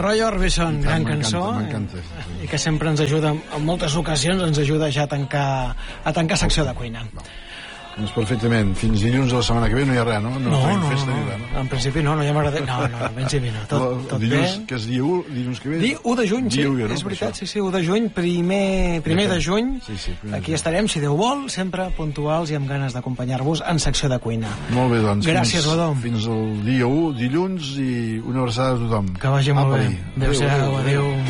Roy Orbison, gran cançó, m'encanta. i que sempre ens ajuda, en moltes ocasions ens ajuda ja a tancar secció de cuina. Doncs perfectament, fins dilluns de la setmana que ve no hi ha res, no? No, en principi no hi ha m'agrada. No, en principi no, tot dilluns, bé. Que és dia 1, dilluns que ve? Dia 1 de juny, sí, dia 1, no? és veritat, sí, 1 de juny, primer de juny, aquí estarem, si Déu vol, sempre puntuals i amb ganes d'acompanyar-vos en secció de cuina. Molt bé, doncs. Gràcies, Godó. Fins el dia 1, dilluns, i una abraçada a tothom. Que vagi molt bé. Adéu-siau, adéu.